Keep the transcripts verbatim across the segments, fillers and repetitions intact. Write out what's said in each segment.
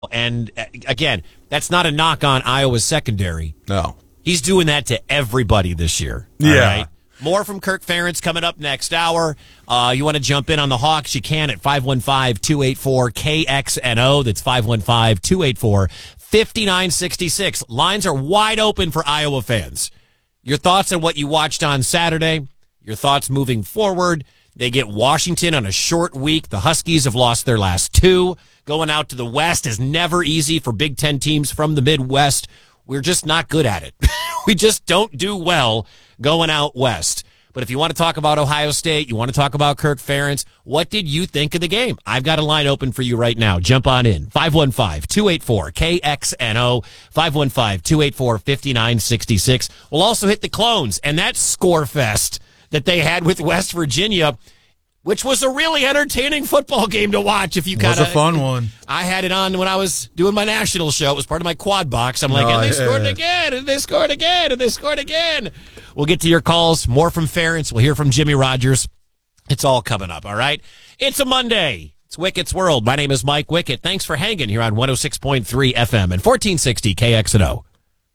And uh, again, that's not a knock on Iowa's secondary. No. He's doing that to everybody this year. Yeah. Right? More from Kirk Ferentz coming up next hour. Uh, you want to jump in on the Hawks? You can at five one five, two eight four, K X N O. That's five one five, two eight four, five nine six six. Lines are wide open for Iowa fans. Your thoughts on what you watched on Saturday? Your thoughts moving forward? They get Washington on a short week. The Huskies have lost their last two. Going out to the West is never easy for Big Ten teams from the Midwest. We're just not good at it. We just don't do well going out West. But if you want to talk about Ohio State, you want to talk about Kirk Ferentz, what did you think of the game? I've got a line open for you right now. Jump on in. five one five, two eight four, K X N O, five one five, two eight four, five nine six six. We'll also hit the Clones and that score fest that they had with West Virginia, which was a really entertaining football game to watch. If you kind of, was a fun one. I had it on when I was doing my national show. It was part of my quad box. I'm like, oh, and they yeah. scored again, and they scored again, and they scored again. We'll get to your calls. More from Ferentz. We'll hear from Jimmy Rogers. It's all coming up, all right? It's a Monday. It's Wickett's World. My name is Mike Wickett. Thanks for hanging here on one oh six point three F M and fourteen sixty K X N O.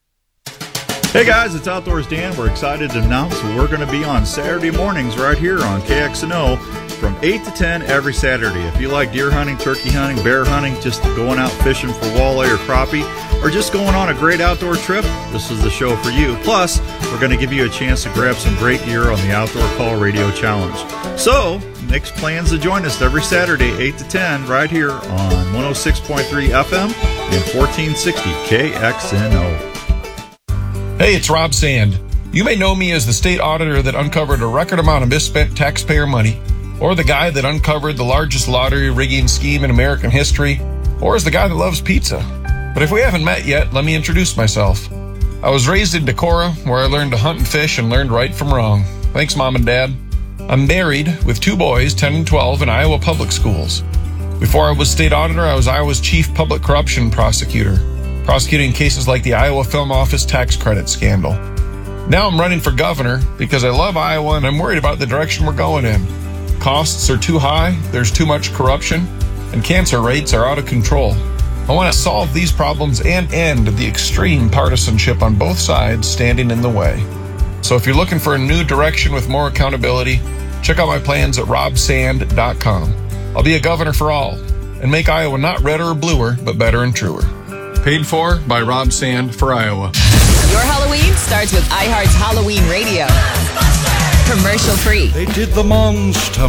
Hey guys, it's Outdoors Dan. We're excited to announce we're going to be on Saturday mornings right here on K X N O from eight to ten every Saturday. If you like deer hunting, turkey hunting, bear hunting, just going out fishing for walleye or crappie, or just going on a great outdoor trip, this is the show for you. Plus, we're going to give you a chance to grab some great gear on the Outdoor Call Radio Challenge. So, make plans to join us every Saturday, eight to ten, right here on one oh six point three F M and fourteen sixty K X N O. Hey, it's Rob Sand. You may know me as the state auditor that uncovered a record amount of misspent taxpayer money, or the guy that uncovered the largest lottery rigging scheme in American history, or as the guy that loves pizza. But if we haven't met yet, let me introduce myself. I was raised in Decorah, where I learned to hunt and fish and learned right from wrong. Thanks, Mom and Dad. I'm married with two boys, ten and twelve, in Iowa public schools. Before I was state auditor, I was Iowa's chief public corruption prosecutor, prosecuting cases like the Iowa Film Office tax credit scandal. Now I'm running for governor because I love Iowa and I'm worried about the direction we're going in. Costs are too high, there's too much corruption, and cancer rates are out of control. I want to solve these problems and end the extreme partisanship on both sides standing in the way. So if you're looking for a new direction with more accountability, check out my plans at rob sand dot com. I'll be a governor for all and make Iowa not redder or bluer, but better and truer. Paid for by Rob Sand for Iowa. Your Halloween starts with iHeart's Halloween Radio. Commercial free. They did the Monster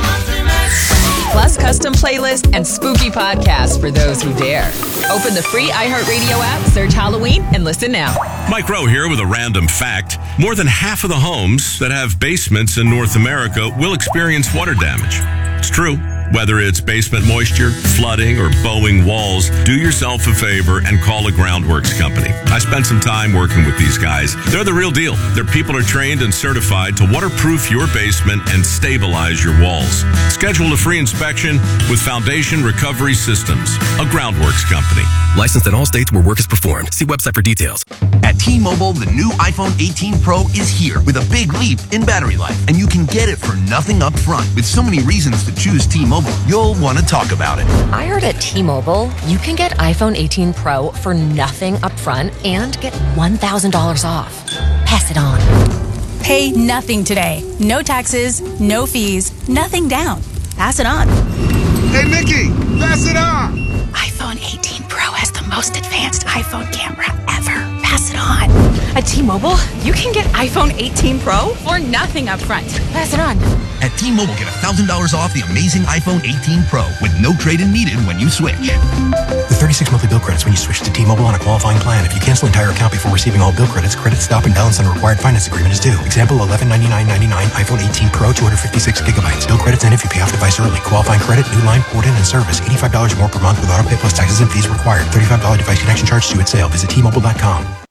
Mash. Plus custom playlists and spooky podcasts for those who dare. Open the free iHeartRadio app, search Halloween, and listen now. Mike Rowe here with a random fact. More than half of the homes that have basements in North America will experience water damage. It's true. Whether it's basement moisture, flooding, or bowing walls, do yourself a favor and call a Groundworks company. I spent some time working with these guys. They're the real deal. Their people are trained and certified to waterproof your basement and stabilize your walls. Schedule a free inspection with Foundation Recovery Systems, a Groundworks company. Licensed in all states where work is performed. See website for details. At T-Mobile, the new iPhone eighteen Pro is here with a big leap in battery life, and you can get it for nothing up front. With so many reasons to choose T-Mobile, you'll want to talk about it. I heard at T-Mobile, you can get iPhone eighteen Pro for nothing up front and get one thousand dollars off. Pass it on. Pay nothing today. No taxes, no fees, nothing down. Pass it on. Hey, Mickey, pass it on. iPhone eighteen Pro has the most advanced iPhone camera ever. Pass it on. At T-Mobile, you can get iPhone eighteen Pro For nothing up front. Pass it on. At T-Mobile, get one thousand dollars off the amazing iPhone eighteen Pro with no trade-in needed when you switch. With thirty-six monthly bill credits when you switch to T-Mobile on a qualifying plan. If you cancel an entire account before receiving all bill credits, credit stop and balance on a required finance agreement is due. Example, eleven ninety-nine ninety-nine iPhone eighteen Pro, two hundred fifty-six gigabytes. Bill credits end if you pay off device early. Qualifying credit, new line, port in, and service. eighty-five dollars more per month with auto pay plus taxes and fees required. thirty-five dollars device connection charge due at sale. Visit T Mobile dot com.